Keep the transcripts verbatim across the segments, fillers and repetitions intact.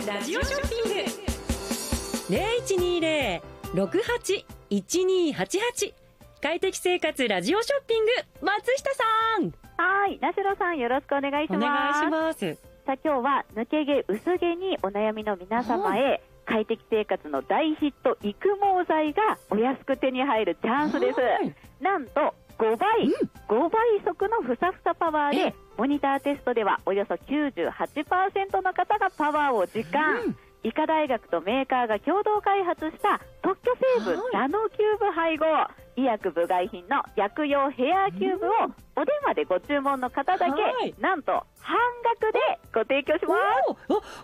ラジオショッピング ゼロいちにゼロ ろくはち いちにはちはち 快適生活ラジオショッピング、松下さん。 はい、なしろさん、よろしくお願いします。 お願いします。 さあ、今日は抜け毛薄毛にお悩みの皆様へ、快適生活の大ヒット育毛剤がお安く手に入るチャンスです。なんとごばい、うん、ごばい速のふさふさパワーで、モニターテストではおよそ きゅうじゅうはちパーセント の方がパワーを実感、うん、医科大学とメーカーが共同開発した特許成分ナノキューブ配合、医薬部外品の薬用ヘアキューブをお電話でご注文の方だけ、なんと半額でご提供します。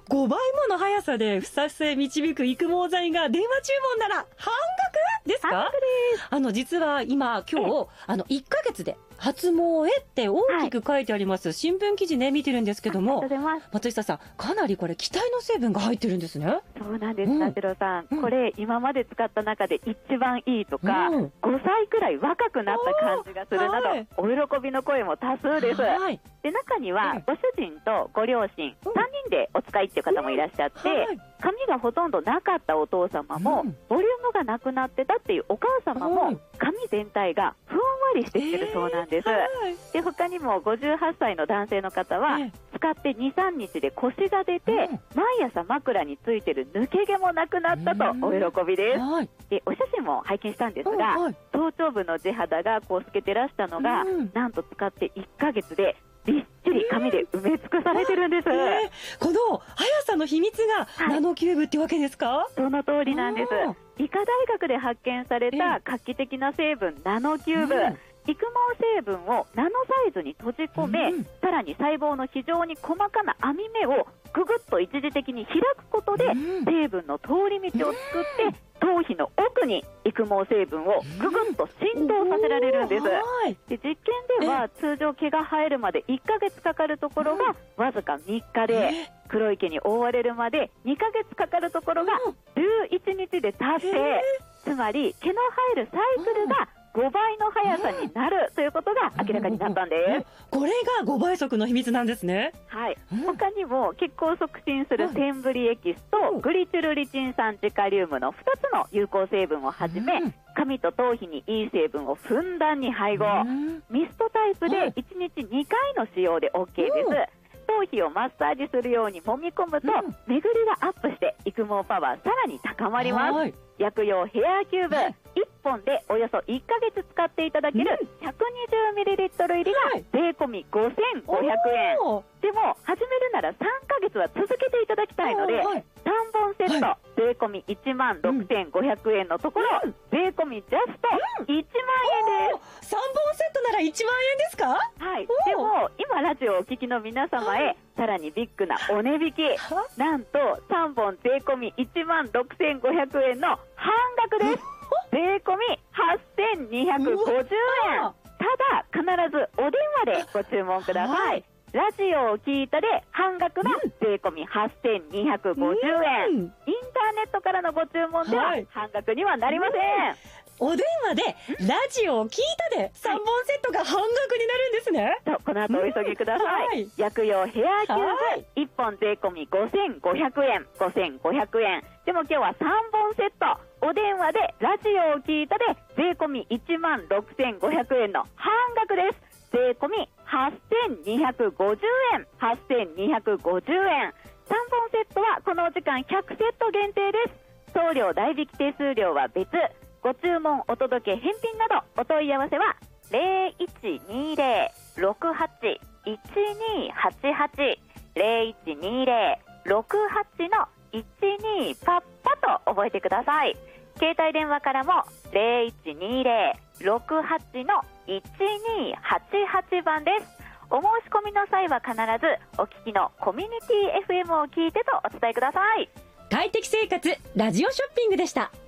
ごばいもの速さでふさふさへ導く育毛剤が電話注文なら半額ですか？ 半額です。 あの実は今今日あのいっかげつで発毛へって大きく書いてあります、はい、新聞記事ね見てるんですけども、松下さん、かなりこれ期待の成分が入ってるんですね。 そうなんです、なしろさん、うん、これ今まで使った中で一番いいとか、うん、ごさいくらい若くなった感じがするなど、はい、お喜びの声も多数です、はい、で中にはご主人とご両親、うん、さんにんでお使いっていう方もいらっしゃって、うんはい、髪がほとんどなかったお父様も、うん、ボリュームがなくなってたっていうお母様も、うん、髪全体がふんわりしてきてるそうなんです、えーはい、で他にもごじゅうはっさいの男性の方は、えー、使ってにさんにちで腰が出て、うん、毎朝枕についてる抜け毛もなくなったとお喜びです、はい、でお写真も拝見したんですが、はい、頭頂部の地肌がこう透けてらしたのが、うん、なんと使っていっかげつでびっちり髪で埋め尽くされてるんです、えー、 この速さの秘密がナノキューブってわけですか？ はい、その通りなんです。医科大学で発見された画期的な成分ナノキューブ、うん、育毛成分をナノサイズに閉じ込め、うん、さらに細胞の非常に細かな網目をぐぐっと一時的に開くことで、うん、成分の通り道を作って、うん、頭皮の奥に育毛成分をぐぐっと振動させられるんです、うん、で実験では通常毛が生えるまでいっかげつかかるところがわずかみっかで、黒い毛に覆われるまでにかげつかかるところがじゅういちにちで達成、つまり毛の生えるサイクルがごばいの速さになるということが明らかになったんです。 これがごばい速の秘密なんですね。 はい、他にも血行を促進するセンブリエキスとグリチルリチン酸ジカリウムのふたつの有効成分をはじめ、髪と頭皮にいい成分をふんだんに配合、ミストタイプでいちにちにかいの使用で OK です。頭皮をマッサージするように揉み込むと、うん、巡りがアップして育毛パワーさらに高まります。薬用ヘアキューブ、いっぽんでおよそいっかげつ使っていただける ひゃくにじゅうミリリットル 入りが税込みごせんごひゃくえん、でも始めるならさんかげつは続けていただきたいので、さんぼんセット、はい、税込みいちまんろくせんごひゃくえんのところ、うん、税込みジャストいちまんえんです。 さんぼんセットならいちまんえんですか？ はい、でも今ラジオをお聞きの皆様へ、はい、さらにビッグなお値引き、なんとさんぼん税込みいちまんろくせんごひゃくえんの半額です。税込みはっせんにひゃくごじゅうえん。ただ必ずお電話でご注文ください、はい、ラジオを聞いたで半額の税込みはっせんにひゃくごじゅうえん、うん、インターネットからのご注文では半額にはなりません、はい、 お電話でラジオを聞いたでさんぼんセットが半額になるんですね。 そう、この後お急ぎください、はい、薬用ヘアキューブいっぽん税込みごせんごひゃくえん、ごせんごひゃくえんでも今日はさんぼんセット、お電話でラジオを聞いたで税込みいちまんろくせんごひゃくえんの半額です。税込みはっせんにひゃくごじゅうえん、はっせんにひゃくごじゅうえん、さんぼんセットはこのお時間ひゃくセット限定です。送料代引き手数料は別。ご注文お届け返品などお問い合わせはゼロいちにゼロ ろくはち いちにはちはち ゼロいちにゼロ ろくはち のいちにパッパと覚えてください。携帯電話からもゼロいちにゼロ ろくはち のいちにはちはちばんです。お申し込みの際は必ずお聞きのコミュニティ エフエム を聞いてとお伝えください。 快適生活ラジオショッピングでした。